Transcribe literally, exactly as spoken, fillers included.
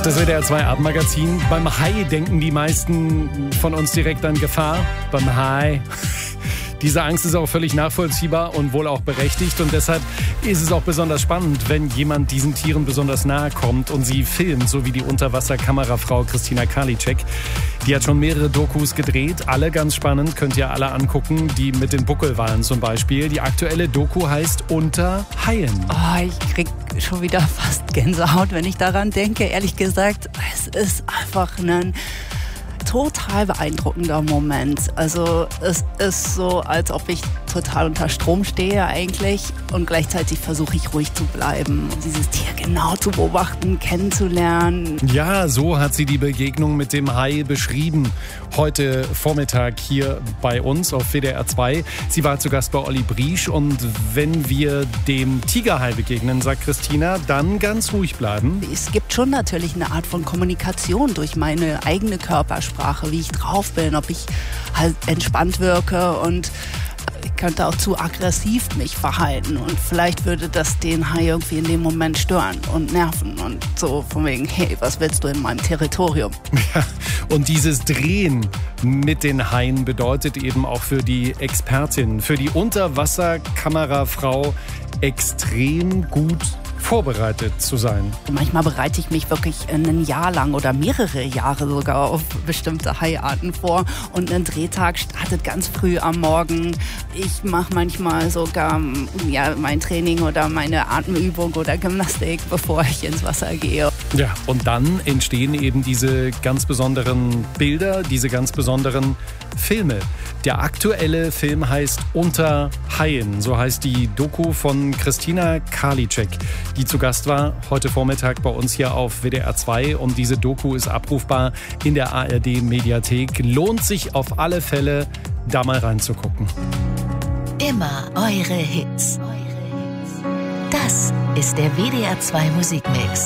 Das W D R zwei Abendmagazin. Beim Hai denken die meisten von uns direkt an Gefahr. Beim Hai. Diese Angst ist auch völlig nachvollziehbar und wohl auch berechtigt. Und deshalb ist es auch besonders spannend, wenn jemand diesen Tieren besonders nahe kommt und sie filmt, so wie die Unterwasserkamerafrau Christina Karliczek. Die hat schon mehrere Dokus gedreht, alle ganz spannend, könnt ihr alle angucken. Die mit den Buckelwalen zum Beispiel. Die aktuelle Doku heißt Unter Haien. Oh, ich krieg schon wieder fast Gänsehaut, wenn ich daran denke. Ehrlich gesagt, es ist einfach ein total beeindruckender Moment. Also es ist so, als ob ich total unter Strom stehe eigentlich und gleichzeitig versuche ich ruhig zu bleiben, dieses Tier genau zu beobachten, kennenzulernen. Ja, so hat sie die Begegnung mit dem Hai beschrieben. Heute Vormittag hier bei uns auf W D R zwei. Sie war zu Gast bei Olli Briesch und wenn wir dem Tigerhai begegnen, sagt Christina, dann ganz ruhig bleiben. Es gibt schon natürlich eine Art von Kommunikation durch meine eigene Körpersprache, wie ich drauf bin, ob ich halt entspannt wirke und ich könnte auch zu aggressiv mich verhalten und vielleicht würde das den Hai irgendwie in dem Moment stören und nerven und so von wegen, hey, was willst du in meinem Territorium? Ja, und dieses Drehen mit den Haien bedeutet eben auch für die Expertin, für die Unterwasserkamerafrau extrem gut vorbereitet zu sein. Manchmal bereite ich mich wirklich ein Jahr lang oder mehrere Jahre sogar auf bestimmte Haiarten vor und ein Drehtag startet ganz früh am Morgen. Ich mache manchmal sogar ja, mein Training oder meine Atemübung oder Gymnastik, bevor ich ins Wasser gehe. Ja, und dann entstehen eben diese ganz besonderen Bilder, diese ganz besonderen Filme. Der aktuelle Film heißt Unter Haien, so heißt die Doku von Christina Karliczek, die zu Gast war heute Vormittag bei uns hier auf W D R zwei. Und diese Doku ist abrufbar in der A R D-Mediathek. Lohnt sich auf alle Fälle, da mal reinzugucken. Immer eure Hits. Das ist der W D R zwei Musikmix.